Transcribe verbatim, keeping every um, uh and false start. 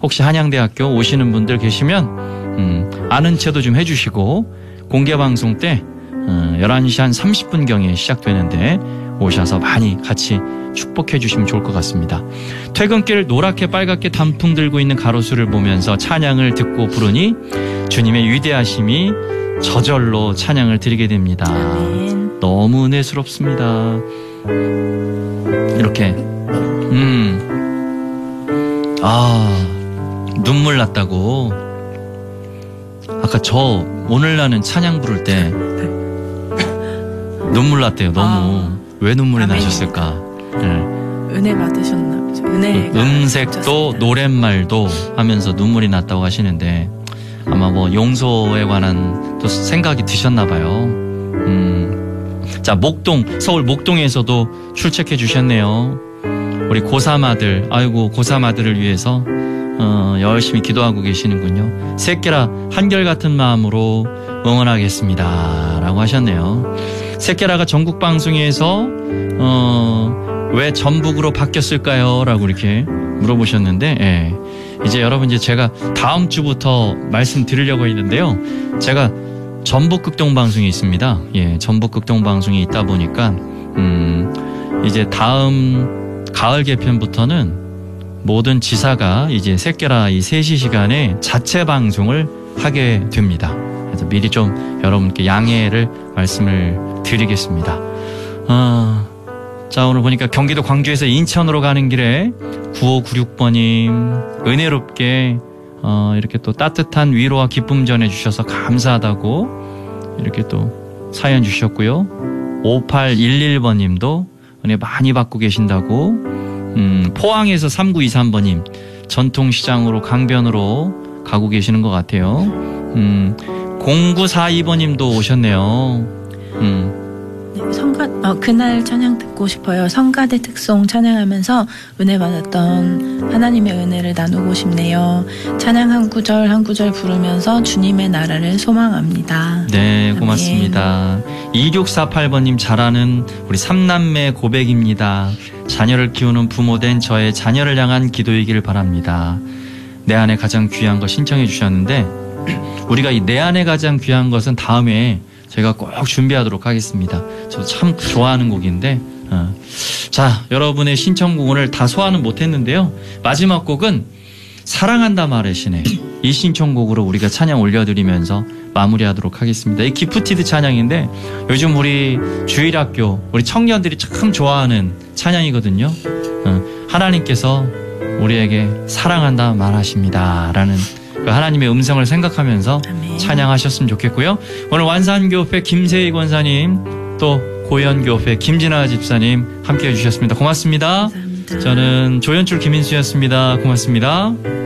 혹시 한양대학교 오시는 분들 계시면 음, 아는 체도 좀 해주시고 공개방송 때 어, 열한 시 한 삼십 분경에 시작되는데 오셔서 많이 같이 축복해 주시면 좋을 것 같습니다. 퇴근길 노랗게 빨갛게 단풍 들고 있는 가로수를 보면서 찬양을 듣고 부르니 주님의 위대하심이 저절로 찬양을 드리게 됩니다. 아멘. 너무 은혜스럽습니다. 이렇게 음, 아 눈물 났다고. 아까 저 오늘 나는 찬양 부를 때 눈물 났대요. 너무. 아, 왜 눈물이 아멘. 나셨을까? 네. 은혜 받으셨나 보죠. 은혜가 음색도 넘쳤습니다. 노랫말도 하면서 눈물이 났다고 하시는데 아마 뭐 용서에 관한 또 생각이 드셨나 봐요. 음. 자, 목동, 서울 목동에서도 출첵해 주셨네요. 우리 고삼 아들, 아이고 고삼 아들을 위해서 어, 열심히 기도하고 계시는군요. 새끼라 한결같은 마음으로 응원하겠습니다 라고 하셨네요. 새끼라가 전국 방송에서 어, 왜 전북으로 바뀌었을까요? 라고 이렇게 물어보셨는데 예. 이제 여러분 이제 제가 다음 주부터 말씀드리려고 했는데요. 제가 전북 극동 방송이 있습니다. 예, 전북 극동 방송이 있다 보니까 음, 이제 다음 가을 개편부터는 모든 지사가 이제 새끼라 이 세 시 시간에 자체 방송을 하게 됩니다. 그래서 미리 좀 여러분께 양해를 말씀을 드리겠습니다. 아, 자, 오늘 보니까 경기도 광주에서 인천으로 가는 길에 구오구육 번님 은혜롭게 어, 이렇게 또 따뜻한 위로와 기쁨 전해주셔서 감사하다고 이렇게 또 사연 주셨고요. 오팔일일 번님도 은혜 많이 받고 계신다고 음, 포항에서 삼구이삼 번님 전통시장으로 강변으로 가고 계시는 것 같아요. 음, 공구사이 번님도 오셨네요. 음. 네, 성가, 어, 그날 찬양 듣고 싶어요. 성가대 특송 찬양하면서 은혜 받았던 하나님의 은혜를 나누고 싶네요. 찬양 한 구절 한 구절 부르면서 주님의 나라를 소망합니다. 네, 아멘. 고맙습니다. 이육사팔 번님 잘하는 우리 삼남매 고백입니다. 자녀를 키우는 부모된 저의 자녀를 향한 기도이길 바랍니다. 내 안에 가장 귀한 거 신청해 주셨는데 우리가 이 내 안에 가장 귀한 것은 다음에 제가 꼭 준비하도록 하겠습니다. 저도 참 좋아하는 곡인데 어. 자, 여러분의 신청곡 오늘 다 소화는 못했는데요. 마지막 곡은 사랑한다 말해시네. 이 신청곡으로 우리가 찬양 올려드리면서 마무리하도록 하겠습니다. 이 기프티드 찬양인데 요즘 우리 주일학교 우리 청년들이 참 좋아하는 찬양이거든요. 어. 하나님께서 우리에게 사랑한다 말하십니다 라는 그 하나님의 음성을 생각하면서 아멘. 찬양하셨으면 좋겠고요. 오늘 완산교회 김세희 권사님 또 고현교회 김진아 집사님 함께해 주셨습니다. 고맙습니다. 감사합니다. 저는 조연출 김인수였습니다. 고맙습니다.